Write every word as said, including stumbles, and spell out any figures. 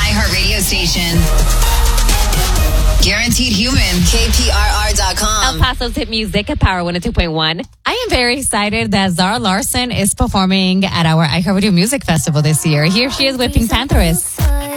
iHeartRadio station. Guaranteed human. K P R R dot com. El Paso's hit music at Power one oh two point one. I am very excited that Zara Larsson is performing at our iHeartRadio Music Festival this year. Here she is with Pink Pantheress.